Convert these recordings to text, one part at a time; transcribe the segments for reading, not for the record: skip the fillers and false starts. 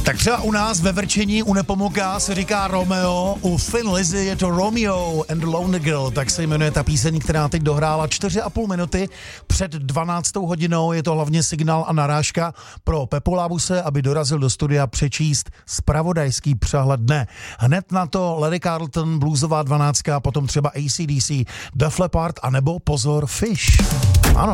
Tak třeba u nás ve Vrčení u Nepomuka se říká Romeo, u Thin Lizzy je to Romeo and the Lonely Girl, tak se jmenuje ta píseň, která teď dohrála 4,5 minuty před 12. hodinou. Je to hlavně signál a narážka pro Pepu Lábuse, aby dorazil do studia přečíst zpravodajský přehled dne. Hned na to Larry Carlton, bluesová 12, potom třeba AC/DC, Def Leppard a nebo pozor Fish. Ano.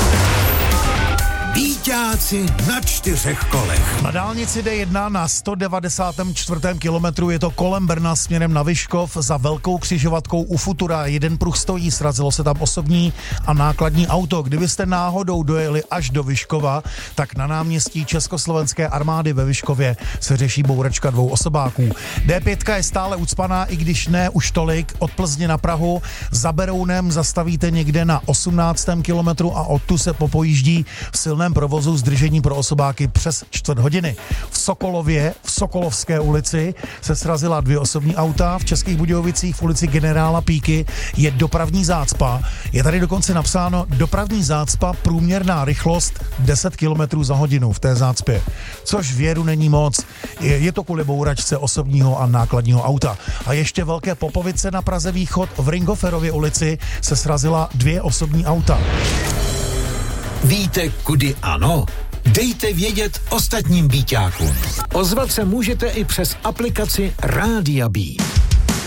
Býťáci na 4 kolech. Na dálnici D1 na 194. kilometru je to kolem Brna směrem na Vyškov za velkou křižovatkou u Futura. Jeden pruh stojí, srazilo se tam osobní a nákladní auto. Kdybyste náhodou dojeli až do Vyškova, tak na náměstí Československé armády ve Vyškově se řeší bouračka 2 osobáků. D5 je stále ucpaná, i když ne už tolik. Od Plzně na Prahu za Berounem zastavíte někde na 18. kilometru a odtud se popojíždí v silném provozu zdržení pro osobáky přes 4 hodiny. V Sokolově, v Sokolovské ulici se srazila 2 osobní auta, v Českých Budějovicích v ulici Generála Píky je dopravní zácpa. Je tady dokonce napsáno dopravní zácpa, průměrná rychlost 10 km za hodinu v té zácpě. Což věru není moc. Je to kvůli bouračce osobního a nákladního auta. A ještě Velké Popovice na Praze Východ v Ringoferově ulici se srazila 2 osobní auta. Víte, kudy ano? Dejte vědět ostatním býťákům. Ozvat se můžete i přes aplikaci Rádia Beat.